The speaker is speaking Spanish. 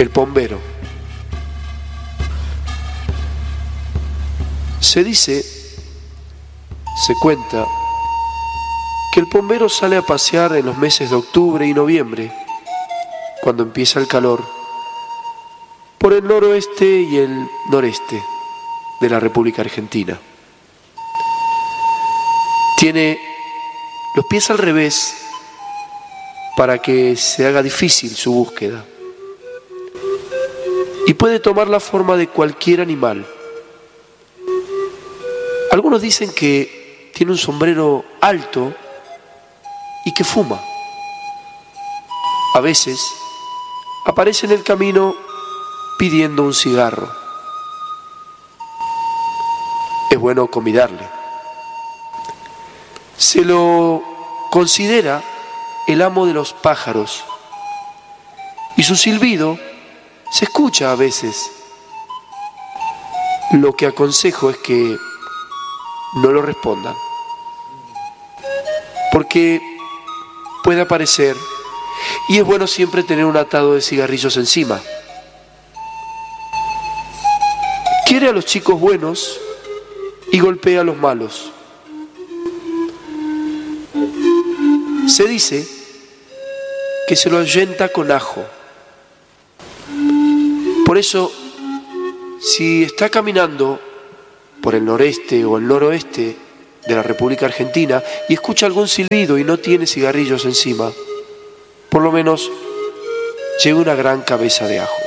el bombero. Se dice, se cuenta, que el bombero sale a pasear en los meses de octubre y noviembre, cuando empieza el calor, por el noroeste y el noreste de la República Argentina. Tiene los pies al revés para que se haga difícil su búsqueda. Y puede tomar la forma de cualquier animal. Algunos dicen que tiene un sombrero alto y que fuma. A veces aparece en el camino pidiendo un cigarro. Es bueno convidarle. Se lo considera el amo de los pájaros y su silbido se escucha a veces. Lo que aconsejo es que no lo respondan, porque puede aparecer y es bueno siempre tener un atado de cigarrillos encima. Quiere a los chicos buenos y golpea a los malos. Se dice que se lo ahuyenta con ajo. Por eso, si está caminando por el noreste o el noroeste de la República Argentina y escucha algún silbido y no tiene cigarrillos encima, por lo menos lleve una gran cabeza de ajo.